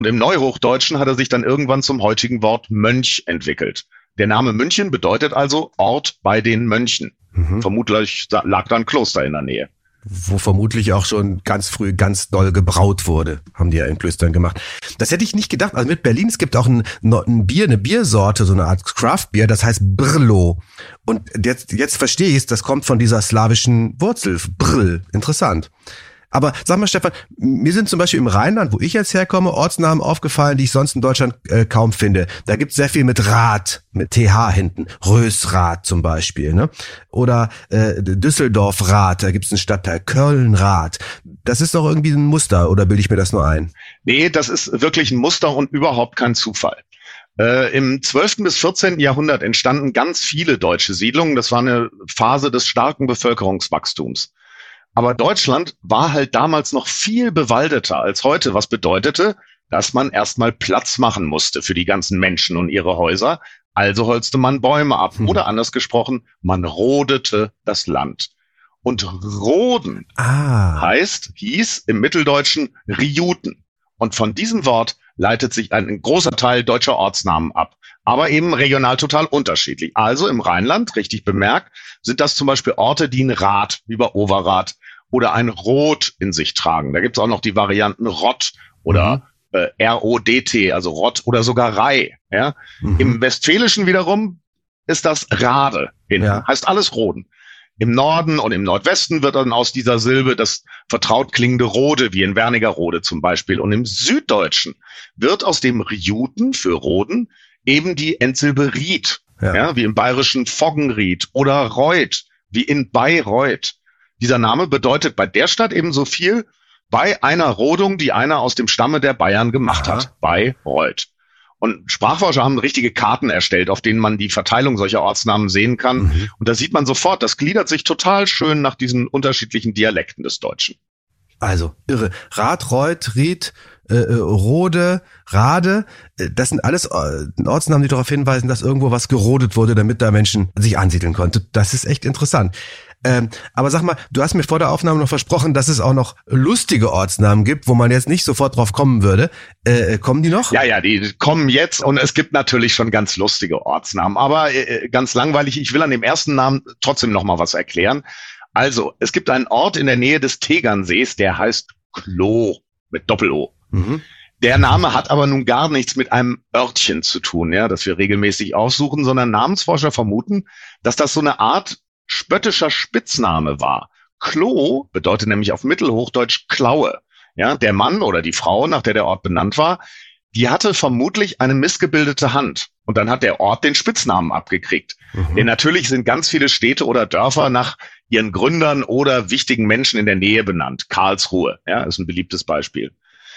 Und im Neuhochdeutschen hat er sich dann irgendwann zum heutigen Wort Mönch entwickelt. Der Name München bedeutet also Ort bei den Mönchen. Vermutlich lag da ein Kloster in der Nähe. Wo vermutlich auch schon ganz früh ganz doll gebraut wurde, haben die ja in Klöstern gemacht. Das hätte ich nicht gedacht. Also mit Berlin, es gibt auch ein Bier, eine Biersorte, so eine Art Craft-Bier, das heißt Brlo. Und jetzt verstehe ich es, das kommt von dieser slawischen Wurzel, Brill. Interessant. Aber sag mal, Stefan, mir sind zum Beispiel im Rheinland, wo ich jetzt herkomme, Ortsnamen aufgefallen, die ich sonst in Deutschland kaum finde. Da gibt's sehr viel mit Rad, mit TH hinten. Rösrath zum Beispiel, ne? Oder Düsseldorf-Rath, da gibt's einen Stadtteil. Köln-Rath. Das ist doch irgendwie ein Muster, oder bilde ich mir das nur ein? Nee, das ist wirklich ein Muster und überhaupt kein Zufall. Im 12. bis 14. Jahrhundert entstanden ganz viele deutsche Siedlungen. Das war eine Phase des starken Bevölkerungswachstums. Aber Deutschland war halt damals noch viel bewaldeter als heute, was bedeutete, dass man erstmal Platz machen musste für die ganzen Menschen und ihre Häuser. Also holzte man Bäume ab. Oder anders gesprochen, man rodete das Land. Und roden hieß im Mitteldeutschen Riuten. Und von diesem Wort leitet sich ein großer Teil deutscher Ortsnamen ab. Aber eben regional total unterschiedlich. Also im Rheinland, richtig bemerkt, sind das zum Beispiel Orte, die ein Rad, wie bei Overath, oder ein Rot in sich tragen. Da gibt es auch noch die Varianten Rott oder R-O-D-T, also Rott oder sogar Rei. Ja? Im Westfälischen wiederum ist das Rade. Heißt alles Roden. Im Norden und im Nordwesten wird dann aus dieser Silbe das vertraut klingende Rode, wie in Wernigerode zum Beispiel. Und im Süddeutschen wird aus dem Riuten für Roden eben die Endsilbe Ried, wie im bayerischen Foggenried oder Reuth, wie in Bayreuth. Dieser Name bedeutet bei der Stadt eben so viel bei einer Rodung, die einer aus dem Stamme der Bayern gemacht hat, Bayreuth. Und Sprachforscher haben richtige Karten erstellt, auf denen man die Verteilung solcher Ortsnamen sehen kann. Und da sieht man sofort, das gliedert sich total schön nach diesen unterschiedlichen Dialekten des Deutschen. Also, irre. Rath, Reuth, Ried, Rode, Rade, das sind alles Ortsnamen, die darauf hinweisen, dass irgendwo was gerodet wurde, damit da Menschen sich ansiedeln konnten. Das ist echt interessant. Aber sag mal, du hast mir vor der Aufnahme noch versprochen, dass es auch noch lustige Ortsnamen gibt, wo man jetzt nicht sofort drauf kommen würde. Kommen die noch? Ja, die kommen jetzt und es gibt natürlich schon ganz lustige Ortsnamen, aber ganz langweilig. Ich will an dem ersten Namen trotzdem noch mal was erklären. Also, es gibt einen Ort in der Nähe des Tegernsees, der heißt Klo mit Doppel-O. Der Name hat aber nun gar nichts mit einem Örtchen zu tun, das wir regelmäßig aussuchen, sondern Namensforscher vermuten, dass das so eine Art spöttischer Spitzname war. Klo bedeutet nämlich auf Mittelhochdeutsch Klaue. Der Mann oder die Frau, nach der Ort benannt war, die hatte vermutlich eine missgebildete Hand. Und dann hat der Ort den Spitznamen abgekriegt. Denn natürlich sind ganz viele Städte oder Dörfer nach ihren Gründern oder wichtigen Menschen in der Nähe benannt. Karlsruhe, ist ein beliebtes Beispiel.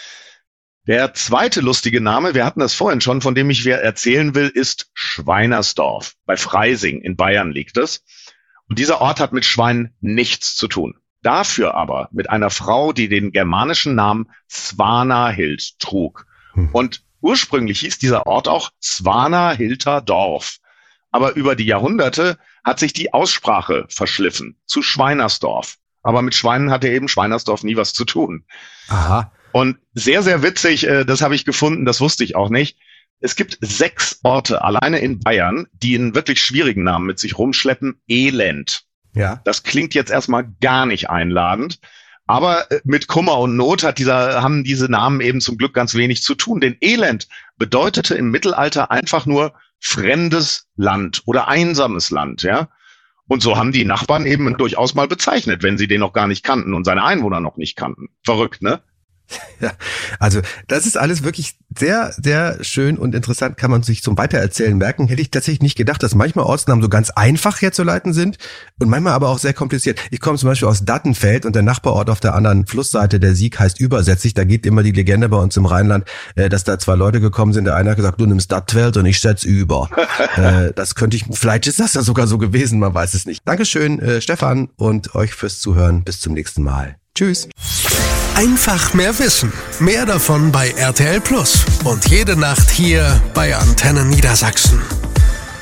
Der zweite lustige Name, wir hatten das vorhin schon, von dem ich erzählen will, ist Schweinersdorf. Bei Freising in Bayern liegt es. Und dieser Ort hat mit Schweinen nichts zu tun. Dafür aber mit einer Frau, die den germanischen Namen Svanhild trug. Und ursprünglich hieß dieser Ort auch Svanahilter Dorf. Aber über die Jahrhunderte hat sich die Aussprache verschliffen zu Schweinersdorf. Aber mit Schweinen hatte eben Schweinersdorf nie was zu tun. Aha. Und sehr, sehr witzig, das habe ich gefunden, das wusste ich auch nicht. Es gibt 6 Orte alleine in Bayern, die einen wirklich schwierigen Namen mit sich rumschleppen. Elend. Ja. Das klingt jetzt erstmal gar nicht einladend. Aber mit Kummer und Not haben diese Namen eben zum Glück ganz wenig zu tun. Denn Elend bedeutete im Mittelalter einfach nur fremdes Land oder einsames Land, Und so haben die Nachbarn eben durchaus mal bezeichnet, wenn sie den noch gar nicht kannten und seine Einwohner noch nicht kannten. Verrückt, ne? Ja, also das ist alles wirklich sehr, sehr schön und interessant, kann man sich zum Weitererzählen merken. Hätte ich tatsächlich nicht gedacht, dass manchmal Ortsnamen so ganz einfach herzuleiten sind und manchmal aber auch sehr kompliziert. Ich komme zum Beispiel aus Dattenfeld und der Nachbarort auf der anderen Flussseite, der Sieg, heißt Übersetzig. Da geht immer die Legende bei uns im Rheinland, dass da 2 Leute gekommen sind. Der eine hat gesagt, du nimmst Dattfeld und ich setz über. Das könnte ich, vielleicht ist das ja sogar so gewesen, man weiß es nicht. Dankeschön, Stefan, und euch fürs Zuhören. Bis zum nächsten Mal. Tschüss. Einfach mehr wissen. Mehr davon bei RTL Plus. Und jede Nacht hier bei Antenne Niedersachsen.